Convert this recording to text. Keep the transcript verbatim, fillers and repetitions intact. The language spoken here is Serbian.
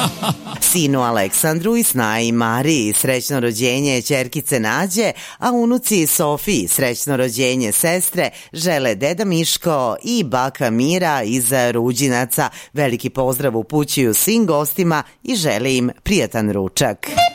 Sinu Aleksandru i snaji Mariji srećno rođenje ćerkice Nađe, a unuci Sofiji srećno rođenje sestre žele deda Miško i baka Mira iz Ruđinaca. Veliki pozdrav upućuju svim gostima i žele im prijatan ručak.